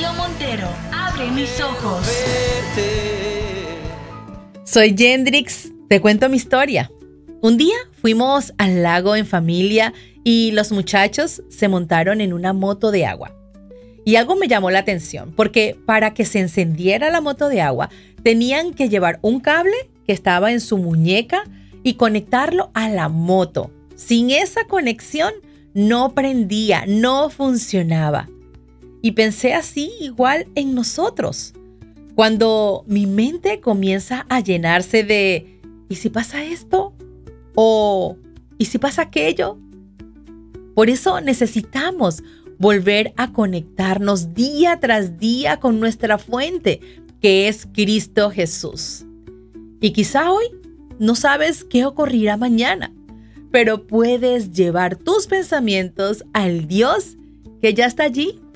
Rocío Montero, abre mis ojos. Soy Yendrix, te cuento mi historia. Un día fuimos al lago en familia y los muchachos se montaron en una moto de agua. Y algo me llamó la atención, porque para que se encendiera la moto de agua, tenían que llevar un cable que estaba en su muñeca y conectarlo a la moto. Sin esa conexión, no prendía, no funcionaba. Y pensé así igual en nosotros. Cuando mi mente comienza a llenarse de ¿y si pasa esto? ¿O ¿y si pasa aquello? Por eso necesitamos volver a conectarnos día tras día con nuestra fuente, que es Cristo Jesús. Y quizá hoy no sabes qué ocurrirá mañana, pero puedes llevar tus pensamientos al Dios que ya está allí